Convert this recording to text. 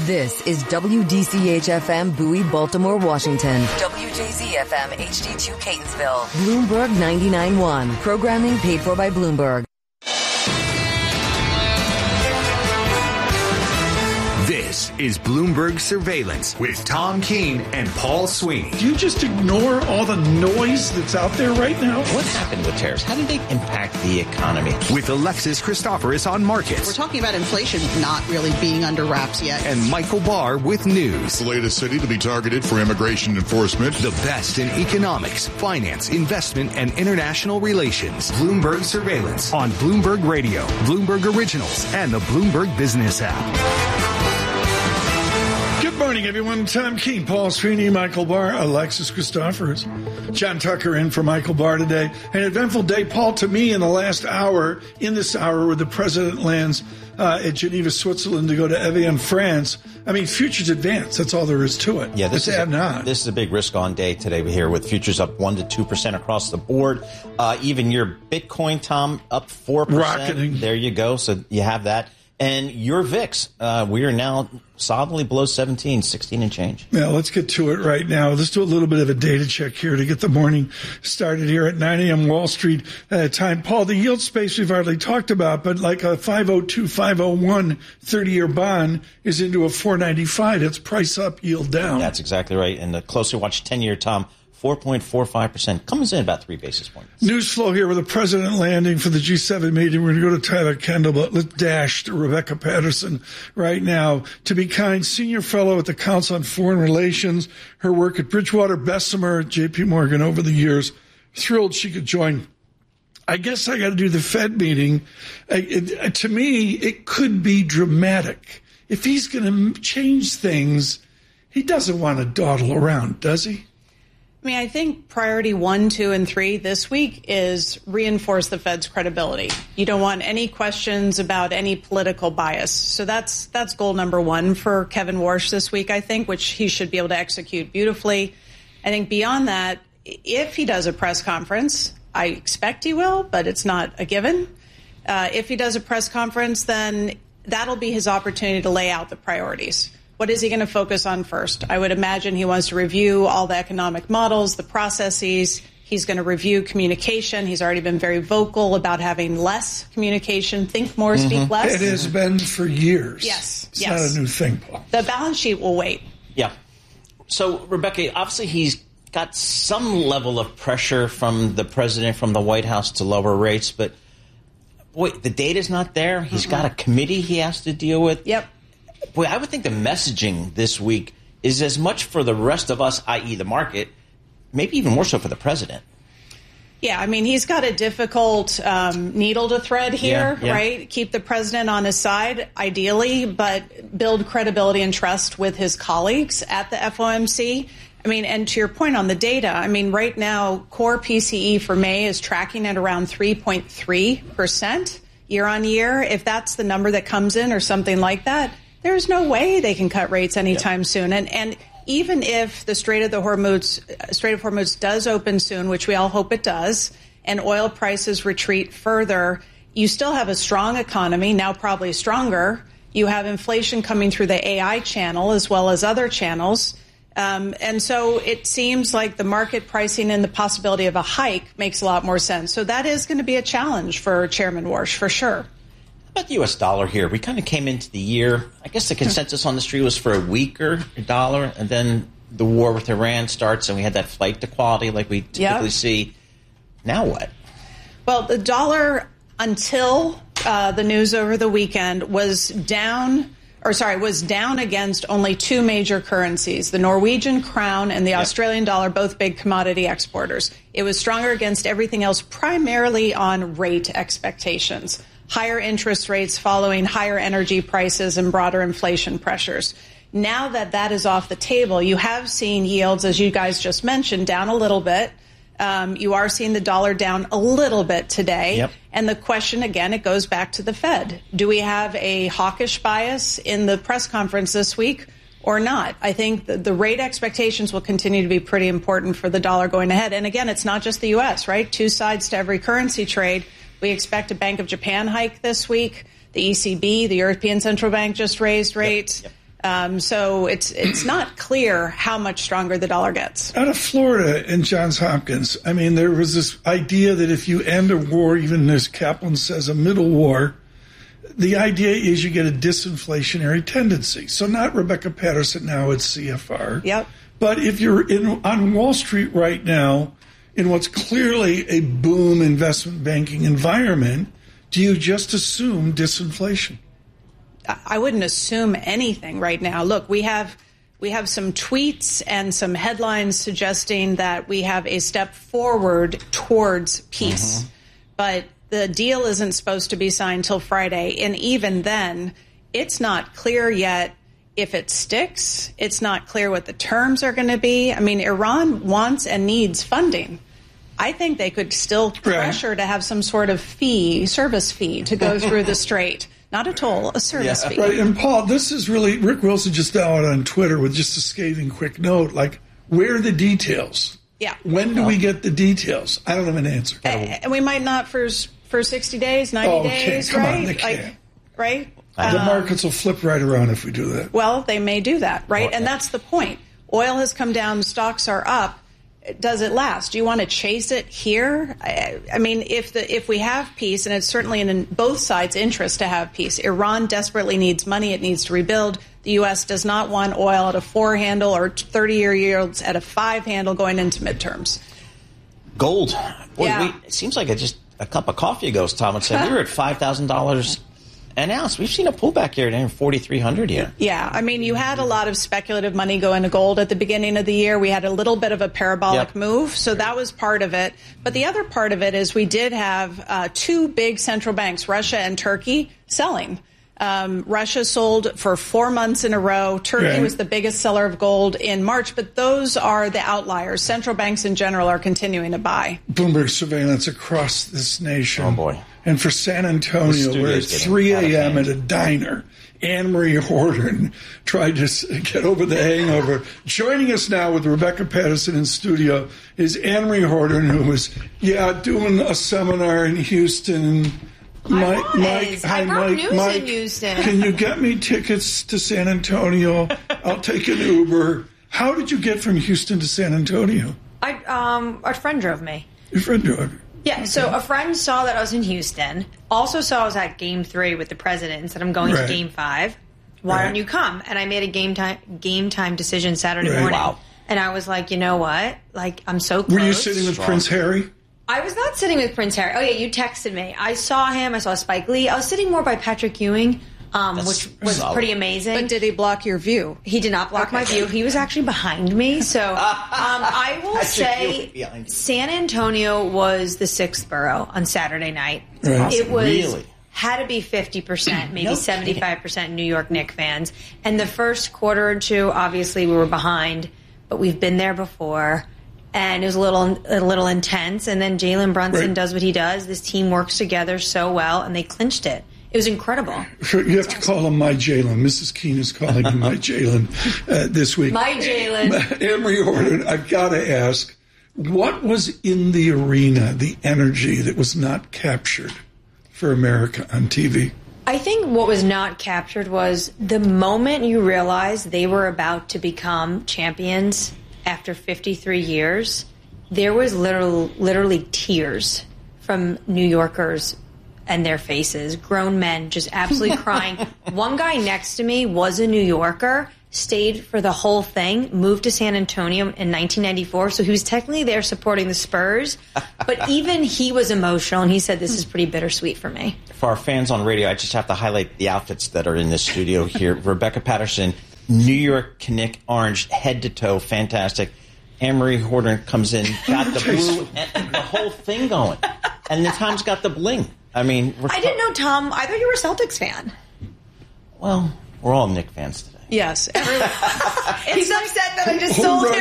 This is WDCH-FM Bowie, Baltimore, Washington. WJZ-FM HD2 Catonsville. Bloomberg 99.1. Programming paid for by Bloomberg. This is Bloomberg Surveillance with Tom Keene and Paul Sweeney. Do you just ignore all the noise that's out there right now? What happened with tariffs? How did they impact the economy? With Alexis Christoforous on markets. We're talking about inflation not really being under wraps yet. And Michael Barr with news. The latest city to be targeted for immigration enforcement. The best in economics, finance, investment, and international relations. Bloomberg Surveillance on Bloomberg Radio, Bloomberg Originals, and the Bloomberg Business app. Good morning, everyone. Tom Keene, Paul Sweeney, Michael Barr, Alexis Christoforous. John Tucker in for Michael Barr today. An eventful day, Paul, to me in the last hour, where the president lands at Geneva, Switzerland to go to Evian, France. I mean, futures advance. That's all there is to it. Yeah, this is a big risk-on day today here with futures up 1% to 2% across the board. Even your Bitcoin, Tom, up 4%. Rocketing. There you go. So you have that. And your VIX, we are now solidly below 17, 16 and change. Now, let's get to it right now. Let's do a little bit of a data check here to get the morning started here at 9 a.m. Wall Street time. Paul, the yield space we've already talked about, but like a 502, 501 30-year bond is into a 495. That's price up, yield down. That's exactly right. And the closer watch 10-year, Tom, 4.45%, comes in about 3 basis points. News flow here with the president landing for the G7 meeting. We're going to go to Tyler Kendall, but let's dash to Rebecca Patterson right now. To be kind, senior fellow at the Council on Foreign Relations, her work at Bridgewater, Bessemer, JP Morgan over the years. Thrilled she could join. I guess I got to do the Fed meeting. To me, it could be dramatic. If he's going to change things, he doesn't want to dawdle around, does he? I mean, I think priority 1, 2, and 3 this week is reinforce the Fed's credibility. You don't want any questions about any political bias. So that's goal number 1 for Kevin Warsh this week, I think, which he should be able to execute beautifully. I think beyond that, if he does a press conference, I expect he will, but it's not a given. If he does a press conference, then that'll be his opportunity to lay out the priorities. What is he going to focus on first? I would imagine he wants to review all the economic models, the processes. He's going to review communication. He's already been very vocal about having less communication, think more, speak less. It has been for years. Yes. It's not a new thing, Paul. The balance sheet will wait. Yeah. So, Rebecca, obviously he's got some level of pressure from the president, from the White House to lower rates. But, boy, the data's not there. He's got a committee he has to deal with. Yep. Boy, I would think the messaging this week is as much for the rest of us, i.e. the market, maybe even more so for the president. Yeah, I mean, he's got a difficult needle to thread here, right? Keep the president on his side, ideally, but build credibility and trust with his colleagues at the FOMC. I mean, and to your point on the data, I mean, right now, core PCE for May is tracking at around 3.3% year on year. If that's the number that comes in or something like that, there's no way they can cut rates anytime soon. And even if the Strait of Hormuz does open soon, which we all hope it does, and oil prices retreat further, you still have a strong economy, now probably stronger. You have inflation coming through the AI channel as well as other channels. And so it seems like the market pricing in the possibility of a hike makes a lot more sense. So that is going to be a challenge for Chairman Warsh, for sure. About the U.S. dollar here, we kind of came into the year, I guess the consensus on the street was for a weaker dollar, and then the war with Iran starts and we had that flight to quality like we typically see. Now what? Well, the dollar, until the news over the weekend, was down against only 2 major currencies, the Norwegian crown and the Australian dollar, both big commodity exporters. It was stronger against everything else, primarily on rate expectations. Higher interest rates following higher energy prices and broader inflation pressures. Now that that is off the table, you have seen yields, as you guys just mentioned, down a little bit. You are seeing the dollar down a little bit today. Yep. And the question, again, it goes back to the Fed. Do we have a hawkish bias in the press conference this week or not? I think the rate expectations will continue to be pretty important for the dollar going ahead. And again, it's not just the U.S., right? 2 sides to every currency trade. We expect a Bank of Japan hike this week. The ECB, the European Central Bank, just raised rates. Yep. So it's not clear how much stronger the dollar gets. Out of Florida and Johns Hopkins, I mean, there was this idea that if you end a war, even as Kaplan says, a middle war, the idea is you get a disinflationary tendency. So not Rebecca Patterson now, it's CFR. Yep. But if you're on Wall Street right now, in what's clearly a boom investment banking environment, do you just assume disinflation? I wouldn't assume anything right now. Look, we have some tweets and some headlines suggesting that we have a step forward towards peace. But the deal isn't supposed to be signed till Friday. And even then, it's not clear yet if it sticks. It's not clear what the terms are going to be. I mean, Iran wants and needs funding. I think they could still pressure to have some sort of service fee to go through the strait. Not a toll, a service fee. Right, and Paul, this is really, Rick Wilson just out on Twitter with just a scathing quick note, like, where are the details? Yeah. When do we get the details? I don't have an answer. And we might not for 60 days, 90 days, come right? on, they can't. Right? The markets will flip right around if we do that. Well, they may do that, right? And that's the point. Oil has come down, stocks are up. Does it last? Do you want to chase it here? I mean, if we have peace, and it's certainly in both sides' interest to have peace, Iran desperately needs money. It needs to rebuild. The U.S. does not want oil at a 4 handle or 30-year yields at a 5 handle going into midterms. Gold. Boy, it seems like just a cup of coffee ago, Tom would say, we were at $5,000 an ounce. We've seen a pullback here at 4,300 here. Yeah, I mean, you had a lot of speculative money go into gold at the beginning of the year. We had a little bit of a parabolic move, so that was part of it. But the other part of it is we did have 2 big central banks, Russia and Turkey, selling. Russia sold for 4 months in a row. Turkey was the biggest seller of gold in March, but those are the outliers. Central banks in general are continuing to buy. Bloomberg surveillance across this nation. Oh, boy. And for San Antonio, where at 3 a.m. at a diner, Anne-Marie Horton tried to get over the hangover. Joining us now with Rebecca Patterson in studio is Anne-Marie Horton, who was, doing a seminar in Houston. I broke news in Houston. Can you get me tickets to San Antonio? I'll take an Uber. How did you get from Houston to San Antonio? A friend drove me. Your friend drove you? Yeah, so a friend saw that I was in Houston, also saw I was at Game 3 with the president and said, I'm going to Game 5. Why don't you come? And I made a game time decision Saturday morning. Wow. And I was like, you know what? Like, I'm so close. Were you sitting with Prince Harry? I was not sitting with Prince Harry. Oh, yeah, you texted me. I saw him. I saw Spike Lee. I was sitting more by Patrick Ewing, which was pretty amazing. But did he block your view? He did not block my view. He was actually behind me. So I will say San Antonio was the 6th borough on Saturday night. Right. It was had to be 50%, maybe 75% New York Knicks fans. And the first quarter or two, obviously, we were behind, but we've been there before. And it was a little intense. And then Jalen Brunson does what he does. This team works together so well, and they clinched it. It was incredible. You have to call him my Jalen. Mrs. Keene is calling him my Jalen this week. My Jalen. Anne-Marie Horton, I've got to ask, what was in the arena, the energy that was not captured for America on TV? I think what was not captured was the moment you realized they were about to become champions after 53 years, there was literally tears from New Yorkers and their faces, grown men just absolutely crying. One guy next to me was a New Yorker, stayed for the whole thing, moved to San Antonio in 1994, so he was technically there supporting the Spurs, but even he was emotional, and he said, this is pretty bittersweet for me. For our fans on radio, I just have to highlight the outfits that are in this studio here. Rebecca Patterson, New York Knicks orange, head to toe, fantastic. Anne-Marie Horton comes in, got the blue, and the whole thing going. And then Tom's got the bling. I mean, I didn't know, Tom. I thought you were a Celtics fan. Well, we're all Knicks fans today. Yes. He's upset that I just sold him